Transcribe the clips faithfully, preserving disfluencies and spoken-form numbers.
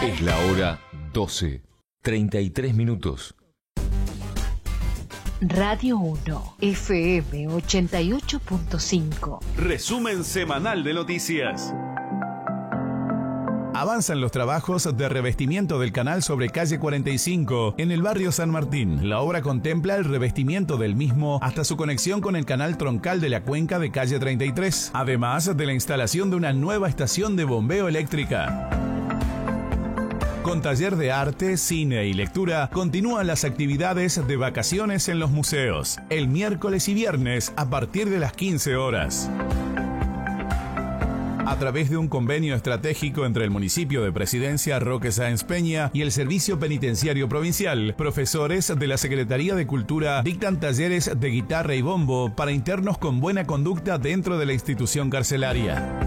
Es la hora doce, treinta y tres minutos. Radio uno, F M ochenta y ocho punto cinco. Resumen semanal de noticias. Avanzan los trabajos de revestimiento del canal sobre calle cuarenta y cinco en el barrio San Martín. La obra contempla el revestimiento del mismo hasta su conexión con el canal troncal de la cuenca de calle treinta y tres, además de la instalación de una nueva estación de bombeo eléctrica. Con taller de arte, cine y lectura, continúan las actividades de vacaciones en los museos, el miércoles y viernes a partir de las quince horas. A través de un convenio estratégico entre el municipio de Presidencia Roque Sáenz Peña y el Servicio Penitenciario Provincial, profesores de la Secretaría de Cultura dictan talleres de guitarra y bombo para internos con buena conducta dentro de la institución carcelaria.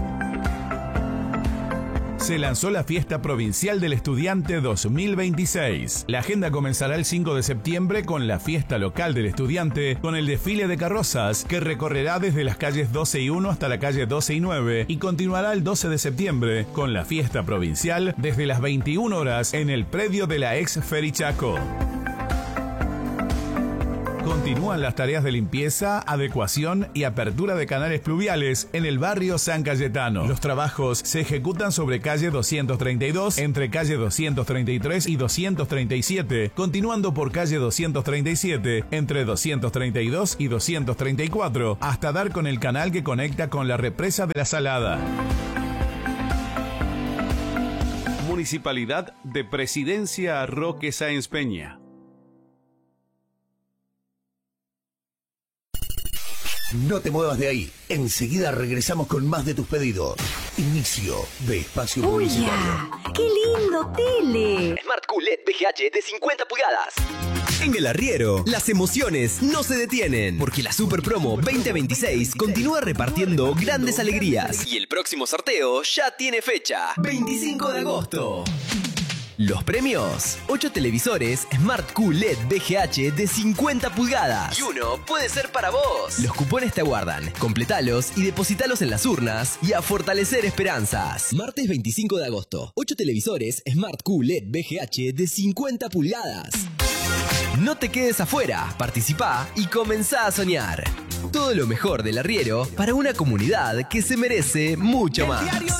Se lanzó la Fiesta Provincial del Estudiante dos mil veintiséis. La agenda comenzará el cinco de septiembre con la Fiesta Local del Estudiante, con el desfile de carrozas que recorrerá desde las calles doce y uno hasta la calle doce y nueve y continuará el doce de septiembre con la Fiesta Provincial desde las veintiuna horas en el predio de la ex Ferichaco. Continúan las tareas de limpieza, adecuación y apertura de canales pluviales en el barrio San Cayetano. Los trabajos se ejecutan sobre calle doscientos treinta y dos, entre calle doscientos treinta y tres y doscientos treinta y siete, continuando por calle doscientos treinta y siete, entre doscientos treinta y dos y doscientos treinta y cuatro, hasta dar con el canal que conecta con la represa de la Salada. Municipalidad de Presidencia Roque Sáenz Peña. No te muevas de ahí. Enseguida regresamos con más de tus pedidos. Inicio de espacio publicitario. ¡Uy! ¡Qué lindo tele! Smart Q L E D V G H de cincuenta pulgadas. En El Arriero, las emociones no se detienen, porque la Super Promo veinte veintiséis continúa repartiendo grandes alegrías. Y el próximo sorteo ya tiene fecha, veinticinco de agosto. Los premios: ocho televisores Smart Q L E D V G H de cincuenta pulgadas. Y uno puede ser para vos. Los cupones te aguardan. Completalos y depositalos en las urnas y a fortalecer esperanzas. Martes veinticinco de agosto. ocho televisores Smart Q L E D V G H de cincuenta pulgadas. No te quedes afuera. Participá y comenzá a soñar. Todo lo mejor del Arriero para una comunidad que se merece mucho más.